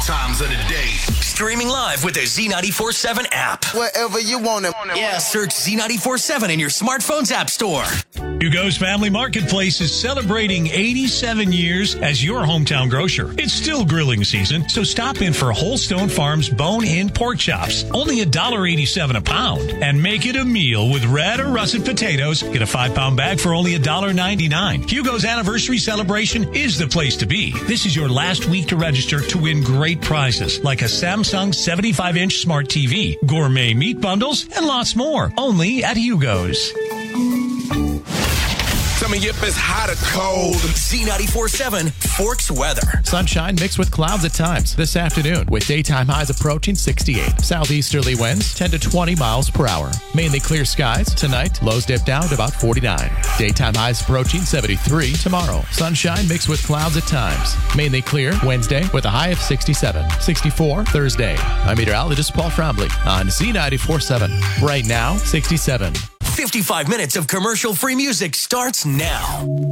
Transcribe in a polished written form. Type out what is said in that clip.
times of the day. Streaming live with the Z94.7 app. Wherever you want it. Yeah, search Z94.7 in your smartphone's app store. Hugo's Family Marketplace is celebrating 87 years as your hometown grocer. It's still grilling season, so stop in for Holstone Farms bone-in pork chops. Only $1.87 a pound. And make it a meal with red or russet potatoes. Get a 5-pound bag for only $1.99. Hugo's anniversary celebration is the place to be. This is your last week to register to win great prizes like a Samsung 75-inch smart TV, gourmet meat bundles, and lots more. Only at Hugo's. Tell me if it's hot or cold. Z94.7 Forks weather. Sunshine mixed with clouds at times this afternoon with daytime highs approaching 68. Southeasterly winds 10 to 20 miles per hour. Mainly clear skies. Tonight, lows dip down to about 49. Daytime highs approaching 73 tomorrow. Sunshine mixed with clouds at times. Mainly clear Wednesday with a high of 67. 64 Thursday. I'm meteorologist Paul Trombley on Z94.7. Right now, 67. 55 minutes of commercial-free music starts now.